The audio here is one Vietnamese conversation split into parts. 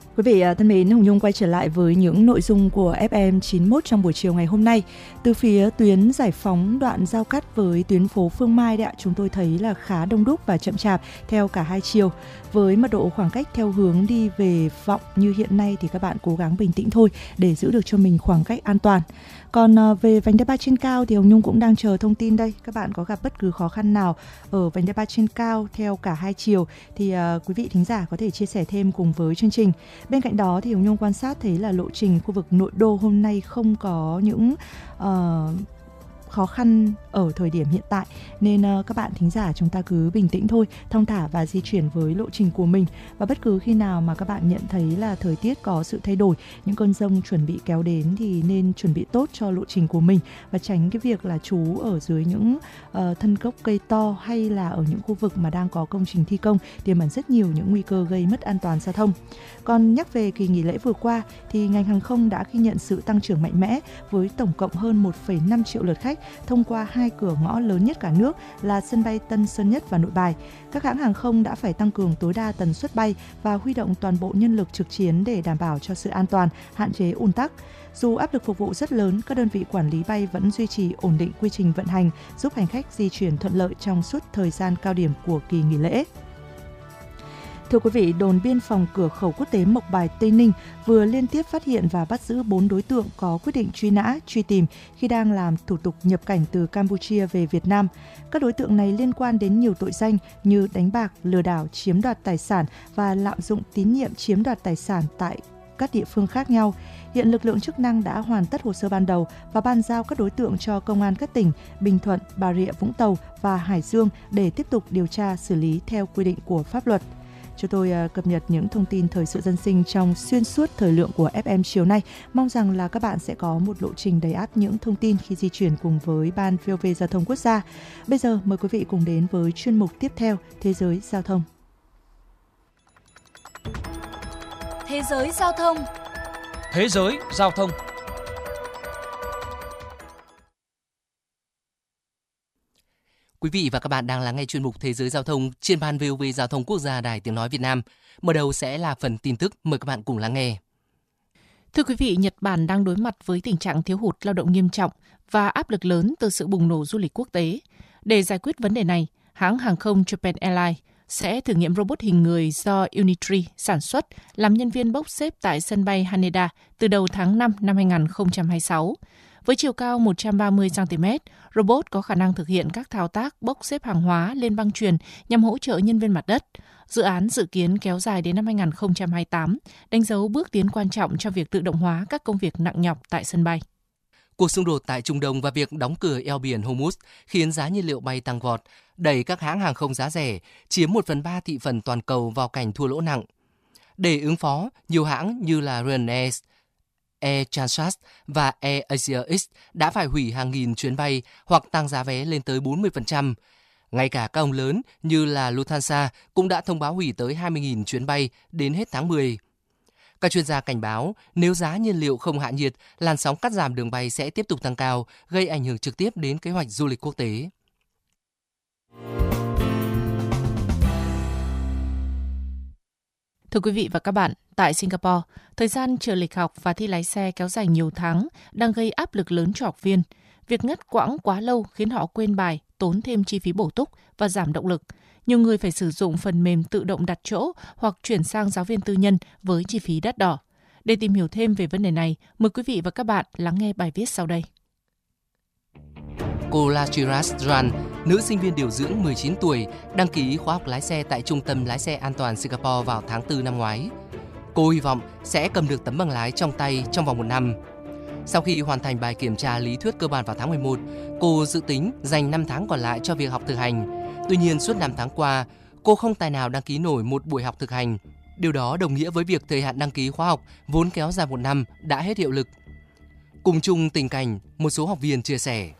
Quý vị thân mến, Hồng Nhung quay trở lại với những nội dung của FM 91 trong buổi chiều ngày hôm nay. Từ phía tuyến Giải Phóng đoạn giao cắt với tuyến phố Phương Mai đấy ạ, chúng tôi thấy là khá đông đúc và chậm chạp theo cả hai chiều. Với mật độ khoảng cách theo hướng đi về Vọng như hiện nay thì các bạn cố gắng bình tĩnh thôi để giữ được cho mình khoảng cách an toàn. Còn về vành đai 3 trên cao thì Hồng Nhung cũng đang chờ thông tin đây. Các bạn có gặp bất cứ khó khăn nào ở vành đai 3 trên cao theo cả hai chiều thì quý vị thính giả có thể chia sẻ thêm cùng với chương trình. Bên cạnh đó thì Hồng Nhung quan sát thấy là lộ trình khu vực nội đô hôm nay không có những khó khăn ở thời điểm hiện tại, nên các bạn thính giả chúng ta cứ bình tĩnh thôi, thong thả và di chuyển với lộ trình của mình. Và bất cứ khi nào mà các bạn nhận thấy là thời tiết có sự thay đổi, những cơn dông chuẩn bị kéo đến thì nên chuẩn bị tốt cho lộ trình của mình và tránh cái việc là trú ở dưới những thân gốc cây to hay là ở những khu vực mà đang có công trình thi công, tiềm ẩn rất nhiều những nguy cơ gây mất an toàn giao thông. Còn nhắc về kỳ nghỉ lễ vừa qua thì ngành hàng không đã ghi nhận sự tăng trưởng mạnh mẽ với tổng cộng hơn 1,5 triệu lượt khách thông qua hai cửa ngõ lớn nhất cả nước là sân bay Tân Sơn Nhất và Nội Bài. Các hãng hàng không đã phải tăng cường tối đa tần suất bay và huy động toàn bộ nhân lực trực chiến để đảm bảo cho sự an toàn, hạn chế ùn tắc. Dù áp lực phục vụ rất lớn, các đơn vị quản lý bay vẫn duy trì ổn định quy trình vận hành, giúp hành khách di chuyển thuận lợi trong suốt thời gian cao điểm của kỳ nghỉ lễ. Thưa quý vị, đồn biên phòng cửa khẩu quốc tế Mộc Bài, Tây Ninh vừa liên tiếp phát hiện và bắt giữ 4 đối tượng có quyết định truy nã, truy tìm khi đang làm thủ tục nhập cảnh từ Campuchia về Việt Nam. Các đối tượng này liên quan đến nhiều tội danh như đánh bạc, lừa đảo, chiếm đoạt tài sản và lạm dụng tín nhiệm chiếm đoạt tài sản tại các địa phương khác nhau. Hiện lực lượng chức năng đã hoàn tất hồ sơ ban đầu và bàn giao các đối tượng cho công an các tỉnh Bình Thuận, Bà Rịa Vũng Tàu và Hải Dương để tiếp tục điều tra xử lý theo quy định của pháp luật. Chúng tôi cập nhật những thông tin thời sự dân sinh trong xuyên suốt thời lượng của FM chiều nay. Mong rằng là các bạn sẽ có một lộ trình đầy ắp những thông tin khi di chuyển cùng với Ban VOV Giao thông Quốc gia. Bây giờ mời quý vị cùng đến với chuyên mục tiếp theo, Thế giới Giao thông. Thế giới Giao thông. Thế giới Giao thông. Quý vị và các bạn đang lắng nghe chuyên mục Thế giới Giao thông trên Ban VOV Giao thông Quốc gia Đài Tiếng nói Việt Nam. Mở đầu sẽ là phần tin tức, mời các bạn cùng lắng nghe. Thưa quý vị, Nhật Bản đang đối mặt với tình trạng thiếu hụt lao động nghiêm trọng và áp lực lớn từ sự bùng nổ du lịch quốc tế. Để giải quyết vấn đề này, hãng hàng không Japan Airlines sẽ thử nghiệm robot hình người do Unitree sản xuất làm nhân viên bốc xếp tại sân bay Haneda từ đầu tháng 5 năm 2026. Với chiều cao 130 cm, robot có khả năng thực hiện các thao tác bốc xếp hàng hóa lên băng chuyền nhằm hỗ trợ nhân viên mặt đất. Dự án dự kiến kéo dài đến năm 2028, đánh dấu bước tiến quan trọng cho việc tự động hóa các công việc nặng nhọc tại sân bay. Cuộc xung đột tại Trung Đông và việc đóng cửa eo biển Hormuz khiến giá nhiên liệu bay tăng vọt, đẩy các hãng hàng không giá rẻ, chiếm 1/3 thị phần toàn cầu vào cảnh thua lỗ nặng. Để ứng phó, nhiều hãng như là Ryanair, Air Transat và Air Asia X đã phải hủy hàng nghìn chuyến bay hoặc tăng giá vé lên tới 40%. Ngay cả các ông lớn như là Lufthansa cũng đã thông báo hủy tới 20.000 chuyến bay đến hết tháng 10. Các chuyên gia cảnh báo nếu giá nhiên liệu không hạ nhiệt, làn sóng cắt giảm đường bay sẽ tiếp tục tăng cao, gây ảnh hưởng trực tiếp đến kế hoạch du lịch quốc tế. Thưa quý vị và các bạn, tại Singapore, thời gian chờ lịch học và thi lái xe kéo dài nhiều tháng đang gây áp lực lớn cho học viên. Việc ngắt quãng quá lâu khiến họ quên bài, tốn thêm chi phí bổ túc và giảm động lực. Nhiều người phải sử dụng phần mềm tự động đặt chỗ hoặc chuyển sang giáo viên tư nhân với chi phí đắt đỏ. Để tìm hiểu thêm về vấn đề này, mời quý vị và các bạn lắng nghe bài viết sau đây. Cô Lachiras Ran, nữ sinh viên điều dưỡng 19 tuổi, đăng ký khóa học lái xe tại Trung tâm Lái xe An toàn Singapore vào tháng 4 năm ngoái. Cô hy vọng sẽ cầm được tấm bằng lái trong tay trong vòng 1 năm. Sau khi hoàn thành bài kiểm tra lý thuyết cơ bản vào tháng 11, cô dự tính dành 5 tháng còn lại cho việc học thực hành. Tuy nhiên, suốt 5 tháng qua, cô không tài nào đăng ký nổi một buổi học thực hành. Điều đó đồng nghĩa với việc thời hạn đăng ký khóa học vốn kéo dài 1 năm đã hết hiệu lực. Cùng chung tình cảnh, một số học viên chia sẻ.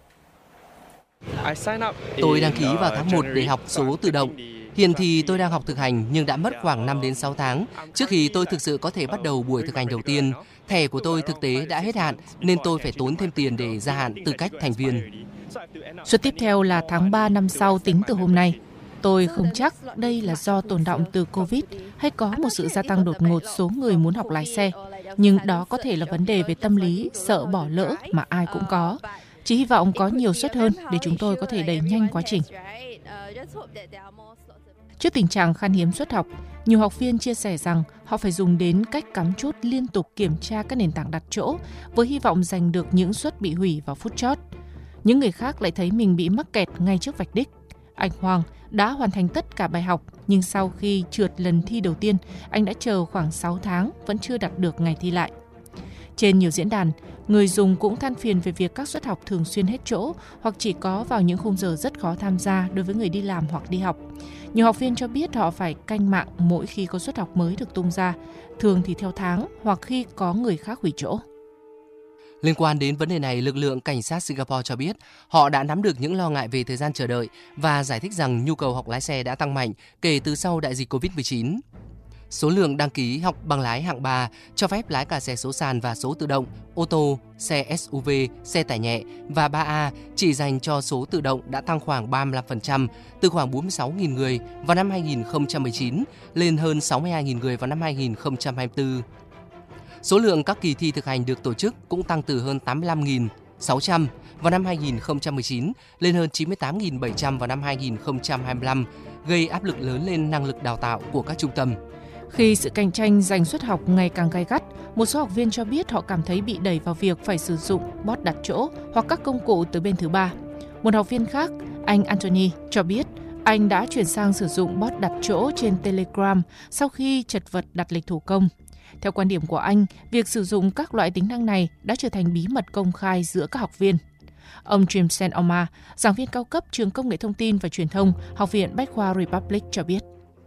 Tôi đăng ký vào tháng 1 để học số tự động. Hiện thì tôi đang học thực hành nhưng đã mất khoảng 5 đến 6 tháng trước khi tôi thực sự có thể bắt đầu buổi thực hành đầu tiên. Thẻ của tôi thực tế đã hết hạn nên tôi phải tốn thêm tiền để gia hạn tư cách thành viên. Suất tiếp theo là tháng 3 năm sau tính từ hôm nay. Tôi không chắc đây là do tồn đọng từ Covid hay có một sự gia tăng đột ngột số người muốn học lái xe. Nhưng đó có thể là vấn đề về tâm lý, sợ bỏ lỡ mà ai cũng có. Chỉ hy vọng có nhiều suất hơn để chúng tôi có thể đẩy nhanh quá trình. Trước tình trạng khan hiếm suất học, nhiều học viên chia sẻ rằng họ phải dùng đến cách cắm chốt liên tục kiểm tra các nền tảng đặt chỗ với hy vọng giành được những suất bị hủy vào phút chót. Những người khác lại thấy mình bị mắc kẹt ngay trước vạch đích. Anh Hoàng đã hoàn thành tất cả bài học, nhưng sau khi trượt lần thi đầu tiên, anh đã chờ khoảng 6 tháng vẫn chưa đạt được ngày thi lại. Trên nhiều diễn đàn, người dùng cũng than phiền về việc các suất học thường xuyên hết chỗ hoặc chỉ có vào những khung giờ rất khó tham gia đối với người đi làm hoặc đi học. Nhiều học viên cho biết họ phải canh mạng mỗi khi có suất học mới được tung ra, thường thì theo tháng hoặc khi có người khác hủy chỗ. Liên quan đến vấn đề này, lực lượng cảnh sát Singapore cho biết họ đã nắm được những lo ngại về thời gian chờ đợi và giải thích rằng nhu cầu học lái xe đã tăng mạnh kể từ sau đại dịch Covid-19. Số lượng đăng ký học bằng lái hạng 3 cho phép lái cả xe số sàn và số tự động, ô tô, xe SUV, xe tải nhẹ và 3A chỉ dành cho số tự động đã tăng khoảng 35%, từ khoảng 46.000 người vào năm 2019 lên hơn 62.000 người vào năm 2024. Số lượng các kỳ thi thực hành được tổ chức cũng tăng từ hơn 85.600 vào năm 2019 lên hơn 98.700 vào năm 2025, gây áp lực lớn lên năng lực đào tạo của các trung tâm. Khi sự cạnh tranh giành suất học ngày càng gay gắt, một số học viên cho biết họ cảm thấy bị đẩy vào việc phải sử dụng bot đặt chỗ hoặc các công cụ từ bên thứ ba. Một học viên khác, anh Anthony, cho biết anh đã chuyển sang sử dụng bot đặt chỗ trên Telegram sau khi chật vật đặt lịch thủ công. Theo quan điểm của anh, việc sử dụng các loại tính năng này đã trở thành bí mật công khai giữa các học viên. Ông Jim St. Omar, giảng viên cao cấp trường Công nghệ Thông tin và Truyền thông, Học viện Bách khoa Republic cho biết.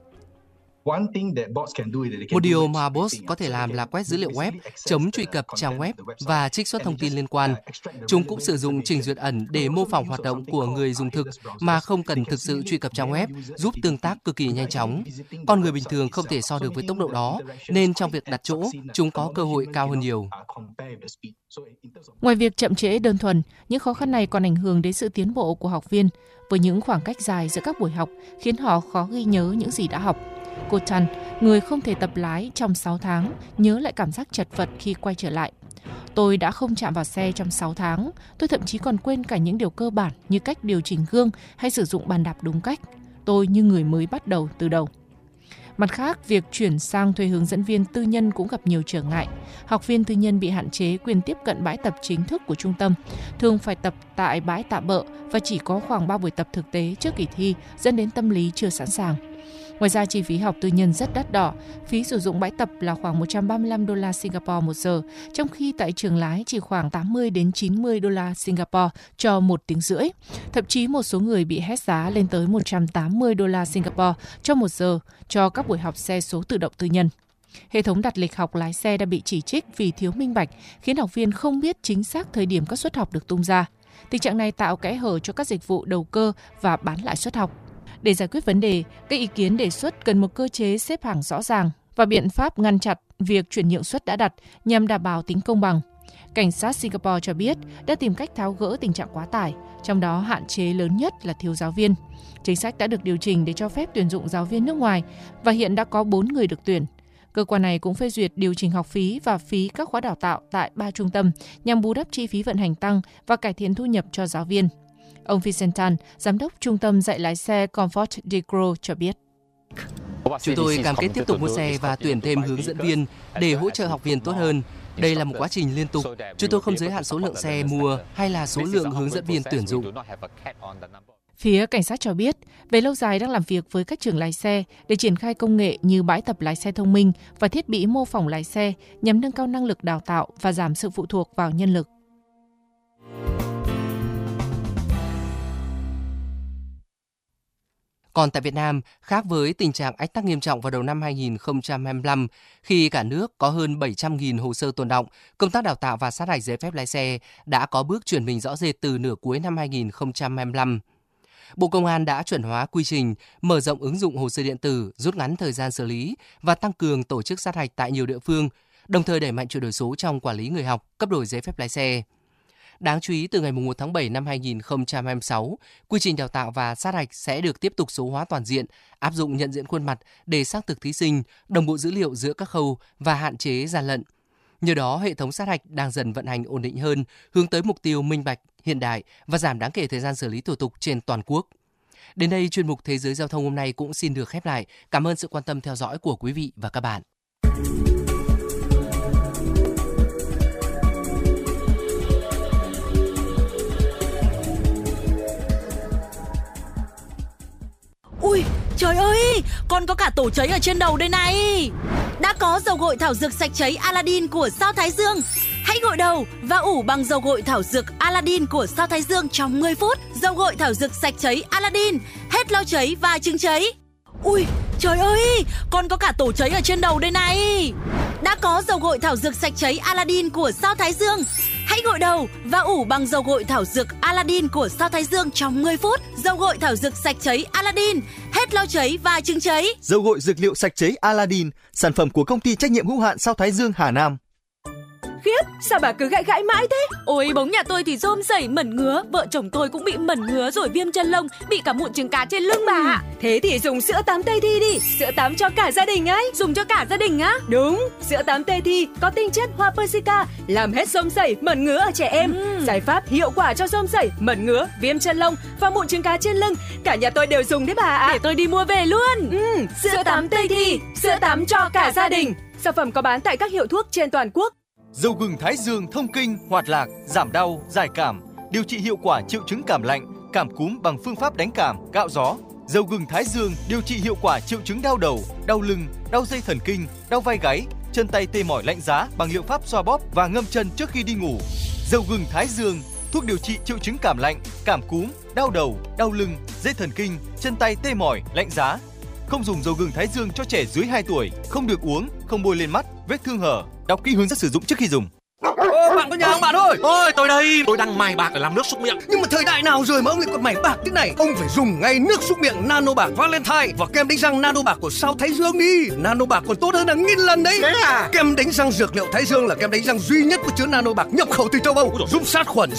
Một điều mà bots có thể làm là quét dữ liệu web, chống truy cập trang web và trích xuất thông tin liên quan. Chúng cũng sử dụng trình duyệt ẩn để mô phỏng hoạt động của người dùng thực mà không cần thực sự truy cập trang web, giúp tương tác cực kỳ nhanh chóng. Con người bình thường không thể so được với tốc độ đó, nên trong việc đặt chỗ, chúng có cơ hội cao hơn nhiều. Ngoài việc chậm trễ đơn thuần, những khó khăn này còn ảnh hưởng đến sự tiến bộ của học viên, với những khoảng cách dài giữa các buổi học khiến họ khó ghi nhớ những gì đã học. Cô Chan, người không thể tập lái trong 6 tháng, nhớ lại cảm giác chật vật khi quay trở lại. Tôi đã không chạm vào xe trong 6 tháng, tôi thậm chí còn quên cả những điều cơ bản như cách điều chỉnh gương hay sử dụng bàn đạp đúng cách. Tôi như người mới bắt đầu từ đầu. Mặt khác, việc chuyển sang thuê hướng dẫn viên tư nhân cũng gặp nhiều trở ngại. Học viên tư nhân bị hạn chế quyền tiếp cận bãi tập chính thức của trung tâm, thường phải tập tại bãi tạm bợ và chỉ có khoảng 3 buổi tập thực tế trước kỳ thi, dẫn đến tâm lý chưa sẵn sàng. Ngoài ra, chi phí học tư nhân rất đắt đỏ, phí sử dụng bãi tập là khoảng 135 đô la Singapore một giờ, trong khi tại trường lái chỉ khoảng 80 đến 90 đô la Singapore cho 1 tiếng rưỡi. Thậm chí một số người bị hét giá lên tới 180 đô la Singapore cho 1 giờ cho các buổi học xe số tự động tư nhân. Hệ thống đặt lịch học lái xe đã bị chỉ trích vì thiếu minh bạch, khiến học viên không biết chính xác thời điểm các suất học được tung ra. Tình trạng này tạo kẽ hở cho các dịch vụ đầu cơ và bán lại suất học. Để giải quyết vấn đề, các ý kiến đề xuất cần một cơ chế xếp hàng rõ ràng và biện pháp ngăn chặn việc chuyển nhượng suất đã đặt nhằm đảm bảo tính công bằng. Cảnh sát Singapore cho biết đã tìm cách tháo gỡ tình trạng quá tải, trong đó hạn chế lớn nhất là thiếu giáo viên. Chính sách đã được điều chỉnh để cho phép tuyển dụng giáo viên nước ngoài và hiện đã có 4 người được tuyển. Cơ quan này cũng phê duyệt điều chỉnh học phí và phí các khóa đào tạo tại 3 trung tâm nhằm bù đắp chi phí vận hành tăng và cải thiện thu nhập cho giáo viên. Ông Vincent Tan, giám đốc trung tâm dạy lái xe Comfort Decro cho biết. Chúng tôi cam kết tiếp tục mua xe và tuyển thêm hướng dẫn viên để hỗ trợ học viên tốt hơn. Đây là một quá trình liên tục. Chúng tôi không giới hạn số lượng xe mua hay là số lượng hướng dẫn viên tuyển dụng. Phía cảnh sát cho biết, về lâu dài đang làm việc với các trường lái xe để triển khai công nghệ như bãi tập lái xe thông minh và thiết bị mô phỏng lái xe nhằm nâng cao năng lực đào tạo và giảm sự phụ thuộc vào nhân lực. Còn tại Việt Nam, khác với tình trạng ách tắc nghiêm trọng vào đầu năm 2025, khi cả nước có hơn 700.000 hồ sơ tồn đọng, công tác đào tạo và sát hạch giấy phép lái xe đã có bước chuyển mình rõ rệt từ nửa cuối năm 2025. Bộ Công an đã chuẩn hóa quy trình, mở rộng ứng dụng hồ sơ điện tử, rút ngắn thời gian xử lý và tăng cường tổ chức sát hạch tại nhiều địa phương, đồng thời đẩy mạnh chuyển đổi số trong quản lý người học, cấp đổi giấy phép lái xe. Đáng chú ý, từ ngày 1 tháng 7 năm 2026, quy trình đào tạo và sát hạch sẽ được tiếp tục số hóa toàn diện, áp dụng nhận diện khuôn mặt để xác thực thí sinh, đồng bộ dữ liệu giữa các khâu và hạn chế gian lận. Nhờ đó, hệ thống sát hạch đang dần vận hành ổn định hơn, hướng tới mục tiêu minh bạch, hiện đại và giảm đáng kể thời gian xử lý thủ tục trên toàn quốc. Đến đây, chuyên mục Thế giới Giao thông hôm nay cũng xin được khép lại. Cảm ơn sự quan tâm theo dõi của quý vị và các bạn. Ui, trời ơi, con có cả tổ cháy ở trên đầu đây này. Đã có dầu gội thảo dược sạch cháy Aladdin của Sao Thái Dương. Hãy gội đầu và ủ bằng dầu gội thảo dược Aladdin của Sao Thái Dương trong 10 phút. Dầu gội thảo dược sạch cháy Aladdin, hết lo cháy và chứng cháy. Ui, trời ơi, con có cả tổ cháy ở trên đầu đây này. Đã có dầu gội thảo dược sạch cháy Aladdin của Sao Thái Dương. Hãy gội đầu và ủ bằng dầu gội thảo dược Aladdin của Sao Thái Dương trong 10 phút. Dầu gội thảo dược sạch cháy Aladdin, hết lo cháy và chứng cháy. Dầu gội dược liệu sạch cháy Aladdin, sản phẩm của công ty trách nhiệm hữu hạn Sao Thái Dương Hà Nam. Khiếp, sao bà cứ gãi mãi thế? Ôi, bóng nhà tôi thì rôm rẩy mẩn ngứa, vợ chồng tôi cũng bị mẩn ngứa rồi viêm chân lông, bị cả mụn trứng cá trên lưng bà ạ. Thế thì dùng sữa tắm Tây Thi đi, sữa tắm cho cả gia đình ấy. Dùng cho cả gia đình á? Đúng, sữa tắm Tây Thi có tinh chất hoa persica, làm hết rôm rẩy, mẩn ngứa ở trẻ em. Giải pháp hiệu quả cho rôm rẩy, mẩn ngứa, viêm chân lông và mụn trứng cá trên lưng. Cả nhà tôi đều dùng đấy bà ạ. Để tôi đi mua về luôn. Sữa tắm Tây Thi, sữa tắm cho cả gia đình. Sản phẩm có bán tại các hiệu thuốc trên toàn quốc. Dầu gừng Thái Dương thông kinh, hoạt lạc, giảm đau, giải cảm, điều trị hiệu quả triệu chứng cảm lạnh, cảm cúm bằng phương pháp đánh cảm, gạo gió. Dầu gừng Thái Dương điều trị hiệu quả triệu chứng đau đầu, đau lưng, đau dây thần kinh, đau vai gáy, chân tay tê mỏi lạnh giá bằng liệu pháp xoa bóp và ngâm chân trước khi đi ngủ. Dầu gừng Thái Dương, thuốc điều trị triệu chứng cảm lạnh, cảm cúm, đau đầu, đau lưng, dây thần kinh, chân tay tê mỏi, lạnh giá. Không dùng dầu gừng Thái Dương cho trẻ dưới 2 tuổi, không được uống, không bôi lên mắt, vết thương hở. Đọc kỹ hướng dẫn sử dụng trước khi dùng. Bạn có nhà không bạn ơi? Ôi, tôi đây, tôi đang mài bạc để làm nước súc miệng. Nhưng mà thời đại nào rồi mà ông lại còn mài bạc thế này? Ông phải dùng ngay nước súc miệng Nano Bạc Valentine và kem đánh răng Nano Bạc của Sao Thái Dương đi. Nano Bạc còn tốt hơn hàng nghìn lần đấy. Thế à? Kem đánh răng dược liệu Thái Dương là kem đánh răng duy nhất có chứa Nano Bạc nhập khẩu từ châu Âu, giúp sát khuẩn,